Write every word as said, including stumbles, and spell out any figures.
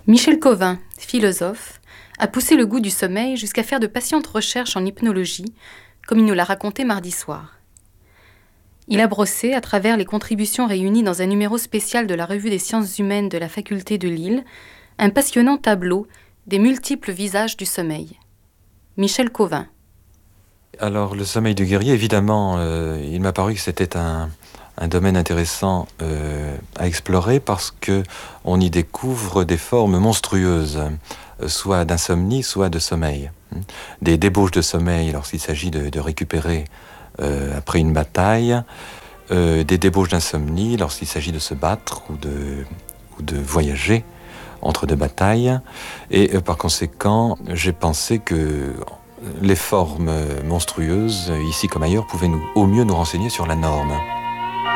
Michel Covin, philosophe, a poussé le goût du sommeil jusqu'à faire de patientes recherches en hypnologie, comme il nous l'a raconté mardi soir. Il a brossé, à travers les contributions réunies dans un numéro spécial de la Revue des sciences humaines de la faculté de Lille, un passionnant tableau des multiples visages du sommeil. Michel Covin. Alors, le sommeil du guerrier, évidemment, euh, il m'a paru que c'était un, un domaine intéressant euh, à explorer parce qu'on y découvre des formes monstrueuses, euh, soit d'insomnie, soit de sommeil. Des débauches de sommeil lorsqu'il s'agit de, de récupérer euh, après une bataille, euh, des débauches d'insomnie lorsqu'il s'agit de se battre ou de, ou de voyager entre deux batailles. Et euh, par conséquent, j'ai pensé que les formes monstrueuses, ici comme ailleurs, pouvaient nous, au mieux nous renseigner sur la norme.